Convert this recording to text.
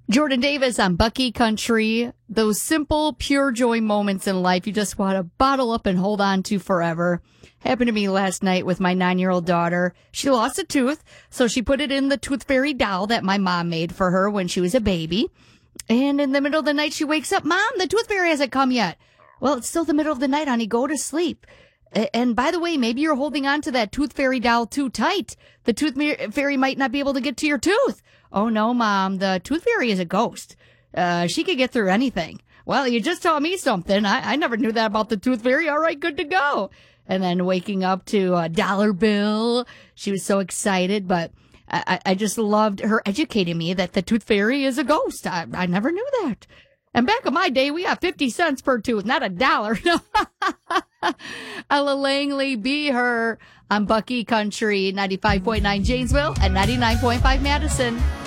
Jordan Davis on Bucky Country. Those simple, pure joy moments in life you just want to bottle up and hold on to forever. Happened to me last night with my 9-year-old daughter. She lost a tooth, so she put it in the Tooth Fairy doll that my mom made for her when she was a baby. And in the middle of the night, she wakes up, Mom, the Tooth Fairy hasn't come yet. Well, it's still the middle of the night, honey. Go to sleep. And by the way, maybe you're holding on to that Tooth Fairy doll too tight. The Tooth Fairy might not be able to get to your tooth. Oh, no, Mom. The Tooth Fairy is a ghost. She could get through anything. Well, you just taught me something. I never knew that about the Tooth Fairy. All right, good to go. And then waking up to a dollar bill. She was so excited, but I just loved her educating me that the Tooth Fairy is a ghost. I never knew that. And back in my day, we had 50 cents per tooth, not $1. Ella Langley, Be Her on Bucky Country, 95.9 Janesville and 99.5 Madison.